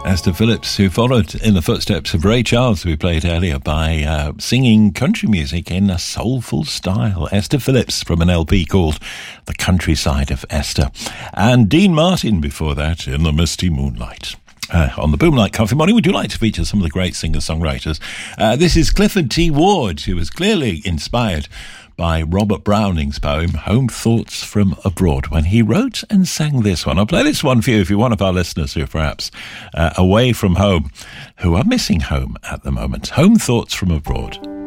Esther Phillips, who followed in the footsteps of Ray Charles, who we played earlier, by singing country music in a soulful style. Esther Phillips from an LP called The Countryside of Esther. And Dean Martin before that, In the Misty Moonlight. On the Boomlight Coffee Morning, we do like to feature some of the great singer-songwriters. This is Clifford T. Ward, who was clearly inspired by Robert Browning's poem, Home Thoughts from Abroad, when he wrote and sang this one. I'll play this one for you if you're one of our listeners who are perhaps away from home, who are missing home at the moment. Home Thoughts from Abroad.